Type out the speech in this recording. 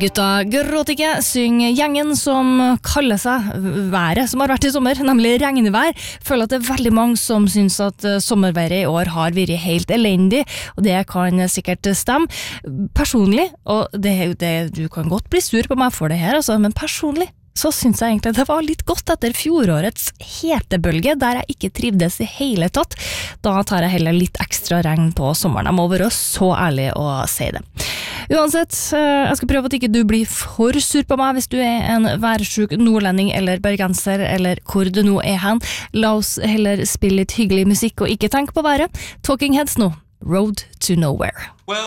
Gutta gråt ikke, syng gjengen som kaller seg været som har vært i sommer, nemlig regnvær. Føler at det veldig mange som synes at sommerværet i år har vært helt elendig, og det kan sikkert stemme. Personlig, og du kan godt bli sur på meg for det her, altså, men personlig, så synes jeg egentlig det var litt godt etter fjorårets hetebølge, der jeg ikke trivdes i hele tatt. Da tar jeg heller litt ekstra regn på sommeren. Jeg må være så ærlig å si det. Uansett, jeg skal prøve at ikke du blir for sur på meg hvis du en værsjuk nordlending eller bergenser, eller hvor du nå hen. La oss heller spille litt hyggelig musikk og ikke tenke på været. Talking Heads nå, Road to Nowhere.